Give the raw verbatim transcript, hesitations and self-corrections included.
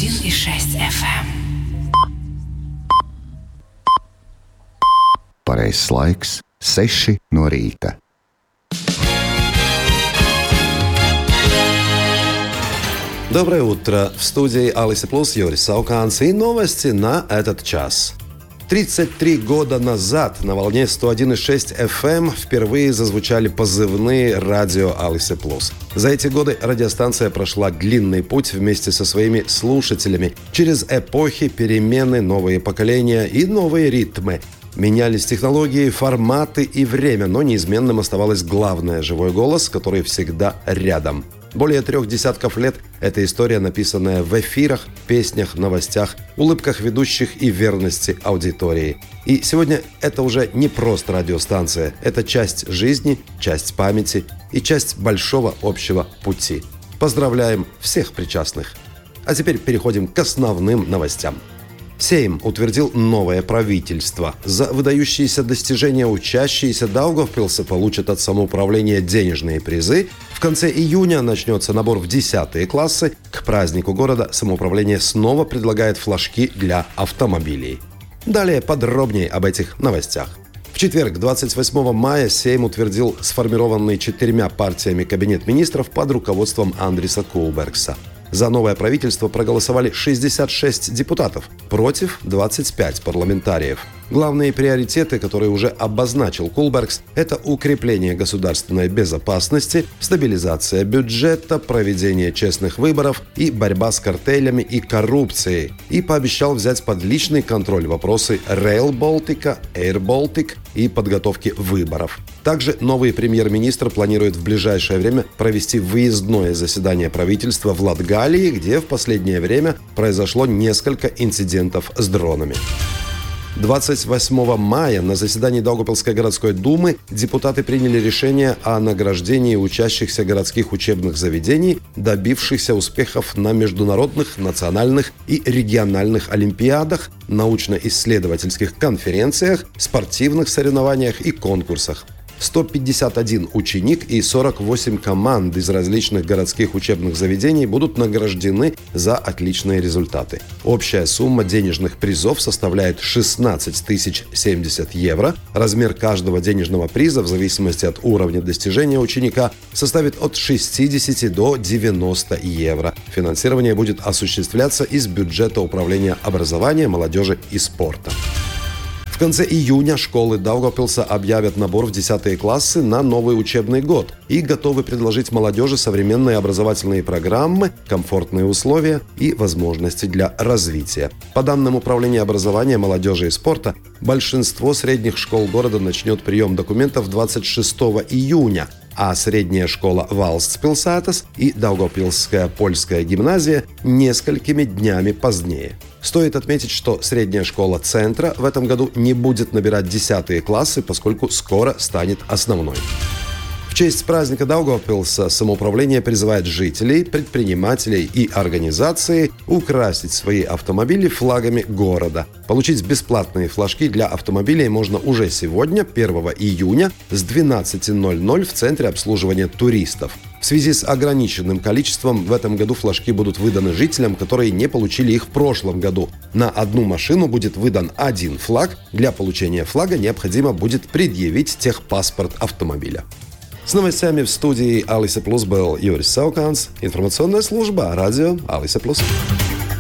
один и шесть эф эм. Pareizais laiks - seši no rīta. Доброе утро! В студии Алиса Плюс Юрис Сауканс и новости на этот час. тридцать три года назад на волне сто один и шесть эф эм впервые зазвучали позывные радио Алиса Плюс. За эти годы радиостанция прошла длинный путь вместе со своими слушателями через эпохи, перемены, новые поколения и новые ритмы. Менялись технологии, форматы и время, но неизменным оставалось главное – живой голос, который всегда рядом. Более трех десятков лет – это история, написанная в эфирах, песнях, новостях, улыбках ведущих и верности аудитории. И сегодня это уже не просто радиостанция, это часть жизни, часть памяти и часть большого общего пути. Поздравляем всех причастных! А теперь переходим к основным новостям. Сейм утвердил новое правительство. За выдающиеся достижения учащиеся Даугавпилса получат от самоуправления денежные призы. В конце июня начнется набор в десятые классы. К празднику города самоуправление снова предлагает флажки для автомобилей. Далее подробнее об этих новостях. В четверг, двадцать восьмого мая, Сейм утвердил сформированный четырьмя партиями кабинет министров под руководством Андриса Кулбергса. За новое правительство проголосовали шестьдесят шесть депутатов, против двадцать пять парламентариев. Главные приоритеты, которые уже обозначил Кулбергс, это укрепление государственной безопасности, стабилизация бюджета, проведение честных выборов и борьба с картелями и коррупцией. И пообещал взять под личный контроль вопросы Rail Baltica, Air Baltic и подготовки выборов. Также новый премьер-министр планирует в ближайшее время провести выездное заседание правительства в Латгалии, где в последнее время произошло несколько инцидентов с дронами. двадцать восьмого мая на заседании Даугавпилской городской думы депутаты приняли решение о награждении учащихся городских учебных заведений, добившихся успехов на международных, национальных и региональных олимпиадах, научно-исследовательских конференциях, спортивных соревнованиях и конкурсах. сто пятьдесят один ученик и сорок восемь команд из различных городских учебных заведений будут награждены за отличные результаты. Общая сумма денежных призов составляет шестнадцать тысяч семьдесят евро. Размер каждого денежного приза в зависимости от уровня достижения ученика составит от шестидесяти до девяноста евро. Финансирование будет осуществляться из бюджета Управления образования, молодежи и спорта. В конце июня школы Даугавпилса объявят набор в десятые классы на новый учебный год и готовы предложить молодежи современные образовательные программы, комфортные условия и возможности для развития. По данным Управления образования, молодежи и спорта, большинство средних школ города начнет прием документов двадцать шестого июня, а средняя школа Валстспилсатас и Даугавпилсская польская гимназия несколькими днями позднее. Стоит отметить, что средняя школа центра в этом году не будет набирать десятые классы, поскольку скоро станет основной. В честь праздника Даугавпилса самоуправление призывает жителей, предпринимателей и организации украсить свои автомобили флагами города. Получить бесплатные флажки для автомобилей можно уже сегодня, первого июня, с двенадцати ноль-ноль в Центре обслуживания туристов. В связи с ограниченным количеством в этом году флажки будут выданы жителям, которые не получили их в прошлом году. На одну машину будет выдан один флаг. Для получения флага необходимо будет предъявить техпаспорт автомобиля. С новостями в студии Алиса Плюс был Юрис Сауканс, информационная служба радио Алиса Плюс.